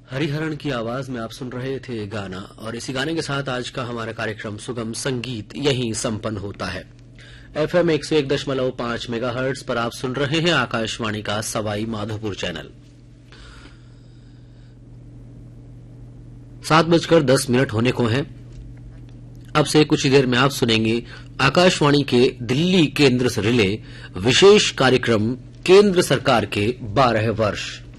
हरिहरन की आवाज में आप सुन रहे थे गाना, और इसी गाने के साथ आज का हमारा कार्यक्रम सुगम संगीत यहीं संपन्न होता है। एफएम 101.5 मेगाहर्ट्ज पर आप सुन रहे हैं आकाशवाणी का सवाई माधोपुर चैनल। 7:10 होने को हैं। अब से कुछ ही देर में आप सुनेंगे आकाशवाणी के दिल्ली केंद्र से रिले विशेष कार्यक्रम केंद्र सरकार के 12 वर्ष।